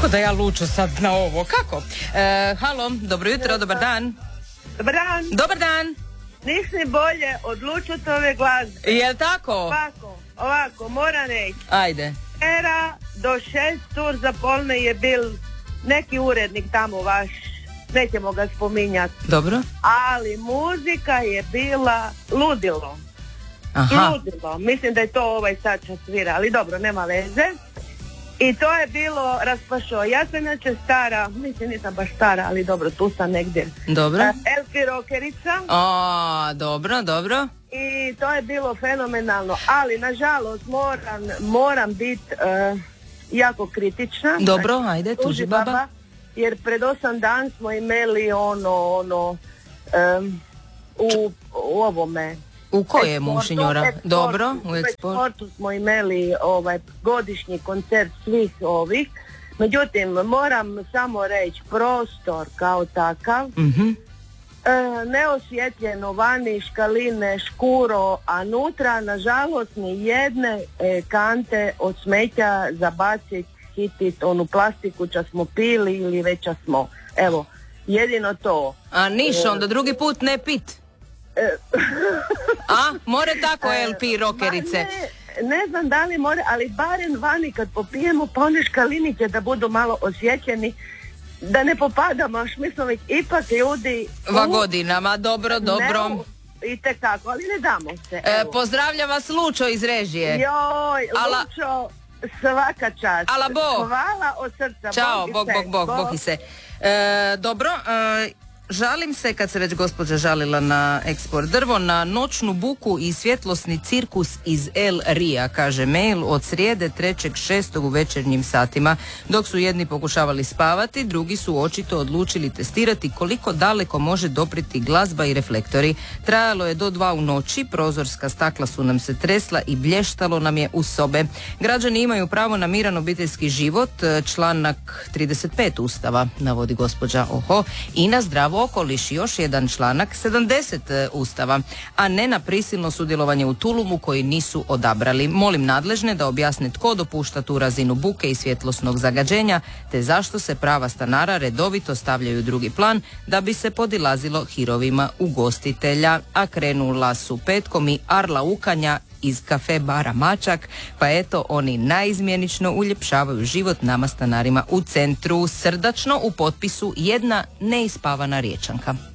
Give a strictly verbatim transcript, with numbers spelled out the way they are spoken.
Kako da ja luču sad na ovo? Kako? E, halo, dobro jutro, dobar dan. Dobar dan. Dobar dan. Nis ni bolje od Lučutove glazbe. Je li tako? Ovako, ovako, moram reći. Ajde. Era do šest ur za polne je bil neki urednik tamo vaš, nećemo ga spominjati. Dobro. Ali muzika je bila ludilo. Aha. Ludilo. Mislim da je to ovaj sad čas svira, ali dobro, nema veze. I to je bilo raspašo. Ja sam inače stara, mislim nisam baš stara, ali dobro, tu sam negdje. Dobro. Elfi rockerica. A, dobro, dobro. I to je bilo fenomenalno, ali nažalost moram, moram biti uh, jako kritična. Dobro, znači, ajde, tuži baba. Jer pred osam dan smo imali ono, ono, um, u, u ovome. U kojemu, eksportu, Šinjora? eksportu, Dobro, u u eksportu. eksportu smo imali ovaj godišnji koncert svih ovih. Međutim, moram samo reći, prostor kao takav, Mhm. E, neosjetljeno vani, škaline, škuro, a nutra nažalost ni jedne e, kante od smeća zabacit, hitit onu plastiku ča smo pili ili veća smo. Evo, jedino to. A niš, onda drugi put ne pit. E, A, more tako L P rockerice. ne, ne znam da li more, ali barem vani kad popijemo pa one škalinice da budu malo osjećeni, da ne popadamo, až mi smo već ipak ljudi Va godinama, dobro, dobro. Ne, itekako, ali ne damo se. E, pozdravlja vas Lučo iz režije. Joj, Ala, Lučo, svaka čast. Ala Bog. Hvala od srca. Ćao, Bog, bog, i se. bog, bog, bog i se. E, dobro, e, žalim se, kad se već gospođa žalila na eksport drvo, na noćnu buku i svjetlosni cirkus iz El Rija, kaže mail, od srijede trećeg šestog u večernjim satima. Dok su jedni pokušavali spavati, drugi su očito odlučili testirati koliko daleko može dopriti glazba i reflektori. Trajalo je do dva u noći, prozorska stakla su nam se tresla i blještalo nam je u sobe. Građani imaju pravo na miran obiteljski život, članak trideset pet Ustava, navodi gospođa Oho, i na zdravo okoliš, još jedan članak sedamdeset Ustava, a ne na prisilno sudjelovanje u tulumu koji nisu odabrali. Molim nadležne da objasne tko dopušta tu razinu buke i svjetlosnog zagađenja, te zašto se prava stanara redovito stavljaju u drugi plan da bi se podilazilo hirovima ugostitelja. A krenula su petkom i arla ukanja iz kafe bara Mačak, pa eto oni naizmjenično uljepšavaju život nama stanarima u centru. Srdačno u potpisu jedna neispavana Riječanka.